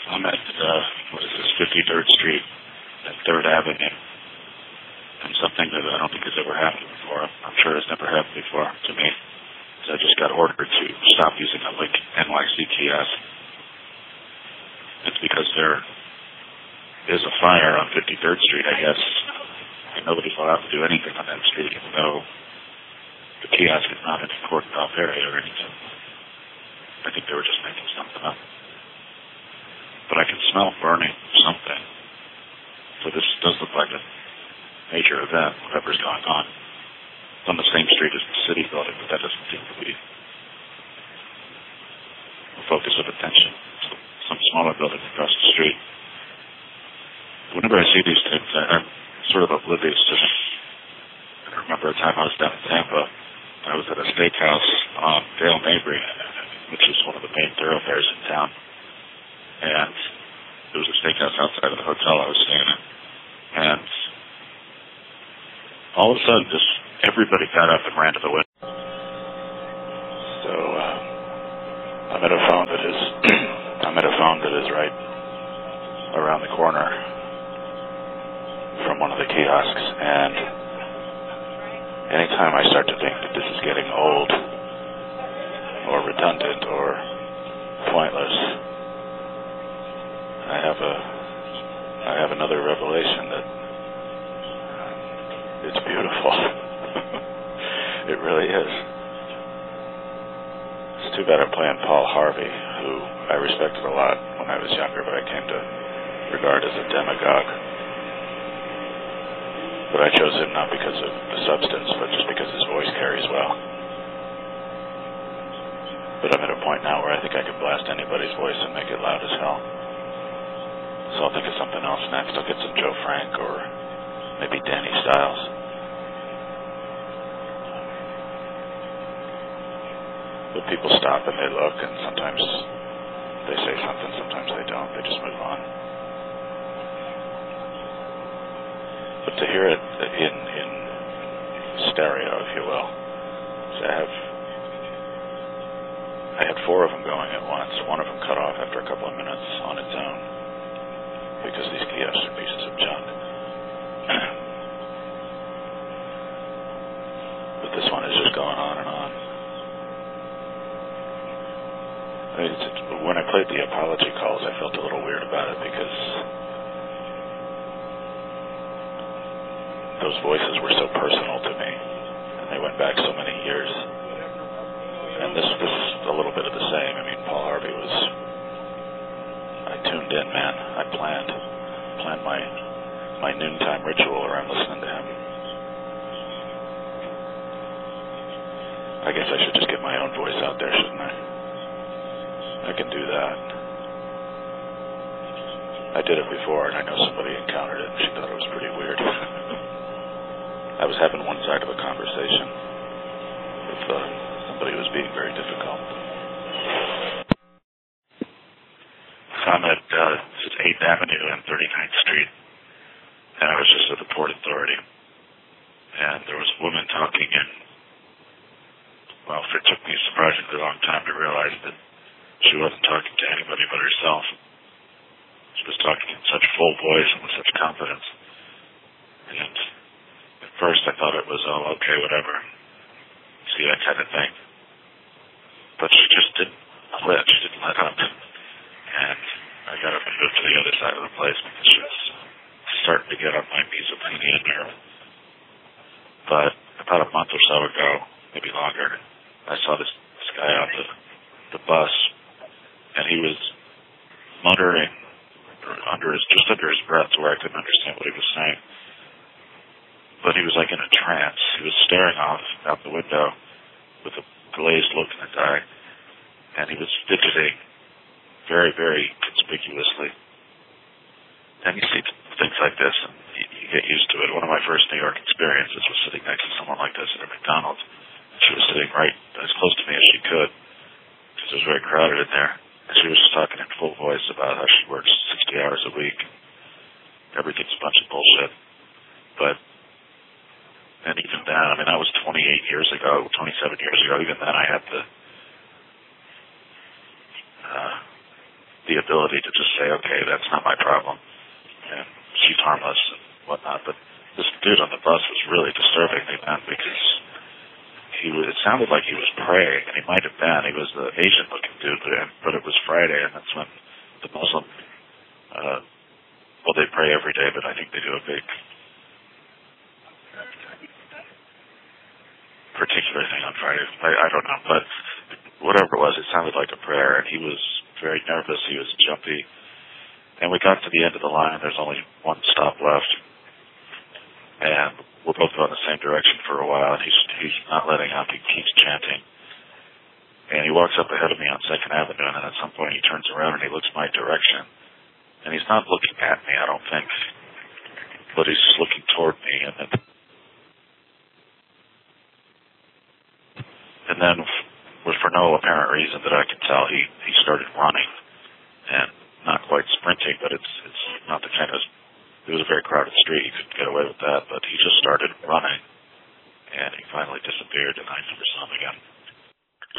I'm at, what is this, 53rd Street and 3rd Avenue. And something that I don't think has ever happened before. I'm sure it's never happened before to me. So I just got ordered to stop using a link NYCTS. It's because there is a fire on 53rd Street, I guess. And nobody's allowed to do anything on that street, even though the kiosk is not in a cordoned off area or anything. I think they were just making something up. But I can smell burning something. So this does look like a major event, whatever's going on. It's on the same street as the city building, but that doesn't seem to be a focus of attention. So some smaller building across the street. Whenever I see these things, I'm sort of oblivious to them. I remember a time I was down in Tampa. I was at a steakhouse on Dale Mabry, which is one of the main thoroughfares in town. And there was a steakhouse outside of the hotel I was staying in. And all of a sudden, just everybody got up and ran to the window. So I'm at a phone that is right around the corner from one of the kiosks, and anytime I start to think that this is getting old or redundant or pointless, I have another revelation that it's beautiful. It really is. It's too bad I'm playing Paul Harvey, who I respected a lot when I was younger, but I came to regard as a demagogue. But I chose him not because of the substance, but just because his voice carries well. But I'm at a point now where I think I can blast anybody's voice and make it loud as hell. So I'll think of something else next. I'll get some Joe Frank or maybe Danny Styles. But people stop and they look, and sometimes they say something, sometimes they don't. They just move on. But to hear it in stereo, if you will, so I had 4 of them going at once. One of them cut off after a couple of minutes on its own because these kiosks are pieces of junk. But this one is just going on and on. When I played the apology calls, I felt a little weird about it because those voices were so personal to me, and they went back so many years. And this is a little bit of the same. I mean, Paul Harvey I tuned in, man. I planned my noontime ritual around listening to him. I guess I should just get my own voice out there, shouldn't I? I can do that. I did it before, and I know somebody encountered it, and she thought it was pretty weird. I was having one side of a conversation with somebody who was being very difficult. So I'm at 8th Avenue and 39th Street, and I was just at the Port Authority. And there was a woman talking, and, well, it took me a surprisingly long time to realize that she wasn't talking to anybody but herself. She was talking in such full voice and with such confidence. And at first I thought it was, oh, okay, whatever. See, that kind of thing. But she just didn't quit. She didn't let up. And I got up and moved to the other side of the place because she was starting to get on my mesothelioma nerve. But about a month or so ago, maybe longer, I saw this guy on the bus, and he was muttering under his breath to where I couldn't understand what he was saying. But he was like in a trance. He was staring off out the window with a glazed look in his eye, and he was fidgeting very, very conspicuously. And you see things like this, and you get used to it. One of my first New York experiences was sitting next to someone like this at a McDonald's. She was sitting right as close to me as she could, because it was very crowded in there. And she was just talking in full voice about how she works 60 hours a week. Everything's a bunch of bullshit. And even then, I mean, that was 27 years ago. Even then, I had the the ability to just say, okay, that's not my problem, and she's harmless and whatnot. But this dude on the bus was really disturbing me, man, because it sounded like he was praying, and he might have been. He was the Asian-looking dude, but it was Friday, and that's when the Muslim, well, they pray every day, but I think they do a big particular thing on Friday. I don't know, but whatever it was, it sounded like a prayer, and he was very nervous. He was jumpy, and we got to the end of the line. There's only one stop left, and we're both going the same direction for a while, and he's not letting up. He keeps chanting, and he walks up ahead of me on 2nd Avenue, and then at some point he turns around and he looks my direction, and he's not looking at me, I don't think, but he's looking toward me, and then for no apparent reason that I can tell, he started running, and not quite sprinting, but it's not the kind of, it was a very crowded street, you couldn't get away with that, but he just started running, and he finally disappeared, and I never saw him again.